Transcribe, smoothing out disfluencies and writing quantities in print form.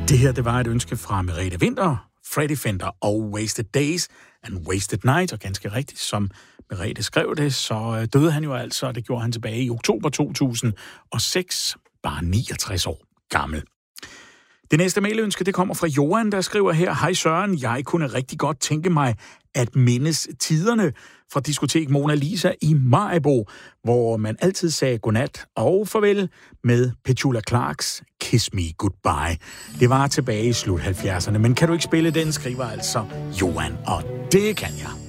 Det her, det var et ønske fra Merete Winther, Freddy Fender og Wasted Days and Wasted Night, og ganske rigtigt, som Merete skrev det, så døde han jo altså, og det gjorde han tilbage i oktober 2006, bare 69 år gammel. Det næste mailønske, det kommer fra Johan, der skriver her: Hej Søren, jeg kunne rigtig godt tænke mig at mindes tiderne fra diskotek Mona Lisa i Maribo, hvor man altid sagde godnat og farvel med Petula Clarks Kiss Me Goodbye. Det var tilbage i slut 70'erne, men kan du ikke spille den, skriver altså Johan, og det kan jeg.